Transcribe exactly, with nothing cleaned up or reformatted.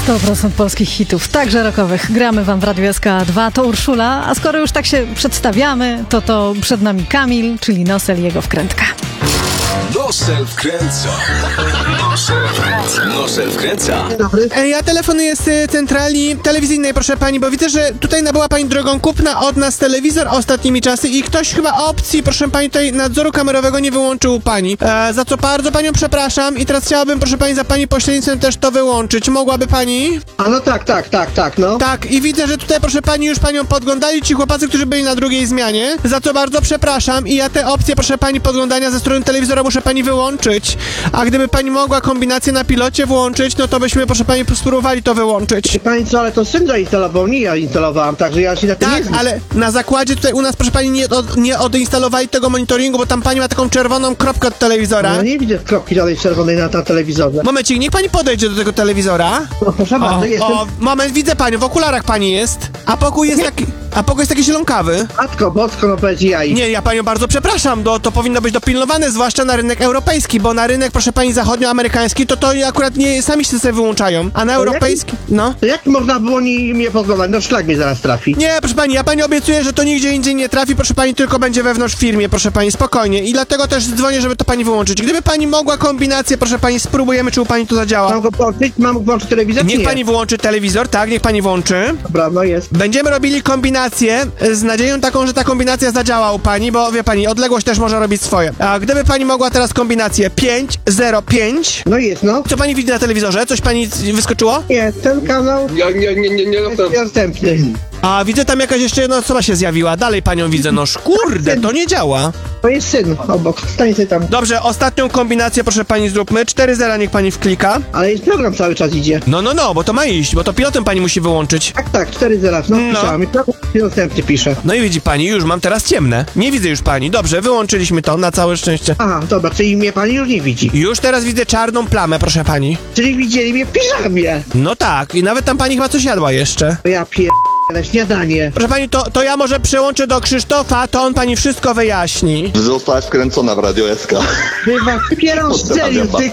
sto procent polskich hitów, także rockowych. Gramy wam w Radiu S K dwa, to Urszula, a skoro już tak się przedstawiamy, to to przed nami Kamil, czyli Nosel i jego wkrętka. Nosel wkręca. Nosel wkręca. Nosel wkręca. Ja telefonuję z centrali telewizyjnej, proszę pani, bo widzę, że tutaj nabyła pani drogą kupna od nas telewizor ostatnimi czasy i ktoś chyba opcji, proszę pani, tutaj nadzoru kamerowego nie wyłączył u pani. E, za co bardzo panią przepraszam i teraz chciałabym, proszę pani, za pani pośrednictwem też to wyłączyć. Mogłaby pani? A no tak, tak, tak, tak, no. Tak, i widzę, że tutaj, proszę pani, już panią podglądali ci chłopacy, którzy byli na drugiej zmianie, za co bardzo przepraszam i ja te opcje, proszę pani, podglądania ze strony telewizora muszę pani wyłączyć. A gdyby pani mogła kombinację na pilocie włączyć, no to byśmy, proszę pani, spróbowali to wyłączyć. Wie pani co, ale to syn zainstalował, nie ja instalowałam, także ja się na tym Tak, nie znam. ale na zakładzie tutaj u nas, proszę pani, nie, od, nie odinstalowali tego monitoringu, bo tam pani ma taką czerwoną kropkę od telewizora. No nie widzę kropki żadnej czerwonej na tym telewizorze. Momencik, niech pani podejdzie do tego telewizora. No proszę bardzo, jestem... O, moment, widzę panią, w okularach pani jest. A pokój jest taki, a pokój jest taki zielonkawy. Matko bosko, no powiedz jaj. Nie, ja panią bardzo przepraszam, do, to powinno być dopilnowane, zwłaszcza na rynek europejski, bo na rynek, proszę pani, zachodnioamerykański, to to akurat nie, sami się sobie wyłączają, a na europejski, no. To jak można było nie, mnie podglądać? No szlak mnie zaraz trafi. Nie, proszę pani, ja pani obiecuję, że to nigdzie indziej nie trafi, proszę pani, tylko będzie wewnątrz w firmie, proszę pani, spokojnie. I dlatego też dzwonię, żeby to pani wyłączyć. Gdyby pani mogła kombinację, proszę pani, spróbujemy, czy u pani to zadziała. Mam go włączyć? Mam włączyć telewizor? Niech nie? pani włączy telewizor, tak, niech pani włączy. Dobra, no jest. Będziemy robili kombinację z nadzieją taką, że ta kombinacja zadziała u pani, bo wie pani, odległość też może robić swoje. A gdyby pani mogła teraz kombinację pięć zero pięć. No jest, no. Co pani widzi na telewizorze? Coś pani wyskoczyło? Nie, ten kanał Ja nie, nie, nie, nie, jest niedostępny. A widzę tam jakaś jeszcze jedna osoba się zjawiła. Dalej panią widzę. No kurde, to nie działa. To jest syn obok, stań sobie tam. Dobrze, ostatnią kombinację proszę pani zróbmy. cztery zera niech pani wklika. Ale jest program cały czas idzie. No, no, no, bo to ma iść, bo to pilotem pani musi wyłączyć. Tak, tak, cztery zera, no, No. pisałem. I program niedostępny pisze. No i widzi pani, już mam teraz ciemne. Nie widzę już pani. Dobrze, wyłączyliśmy to, na całe szczęście. Aha, dobra, czyli mnie pani już nie widzi. Już teraz widzę czarną plamę, proszę pani. Czyli widzieli mnie w piżamie. No tak, i nawet tam pani chyba coś jadła jeszcze. To ja pier... śniadanie. Proszę pani, to, to ja może przełączę do Krzysztofa, to on pani wszystko wyjaśni. Zostałaś wkręcona w Radio S K. Chyba pierą strzelił, ty